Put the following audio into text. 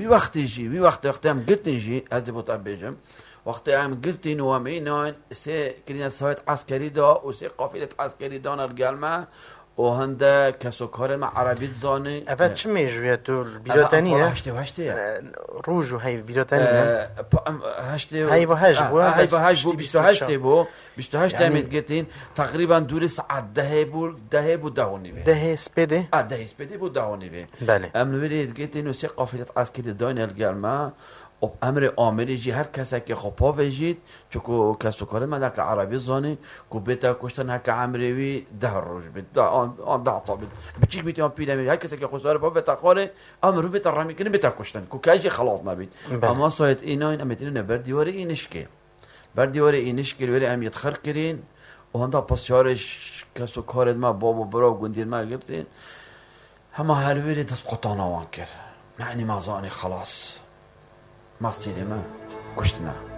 وی وقتی هم گرتین جی از دیبوتا بیجم وقتی هم گرتین و هم اینان سه کرین سایت عسکری دا و سه قافلت عسکری دان الگلمه و هنده کسو کار ما عربی زانی افت چه میجویه تو بیراتنیه؟ هشته روز و هی بیراتنیه؟ هشته هی و هشت بو؟ هی و هشت بو 28 بو 28 همید گرتین تقریبا دوری ساعت ده بو دهونیوه ده سپیده؟ ده سپیده بو دهونیوه بله امنویرید گرتین و سه قافلت عسکری دان الگلمه اب امر آمری جی هر کسی که خوپا وجید چون کسو کار من که عربی زانی کو بیتا کشتن هک عمروی 10 روز بید آن 10 تا بید بچیک میتونم پیلمی هر کسی که خوشار با بیتا خاله امرو بیتا رامی کنه بیتا کشتن کو کاجی خلاص نبید اما سایت اینا این امتینه بر دیوار اینش که بر دیوار اینش که وری ام یتخر کرین و هندا پس چارش کسو کار ما بابا برا گندین ما گرتین همه هلویری دست قطعنا وان کرد نه ما زانی خلاص ما استيدي ما كشتنا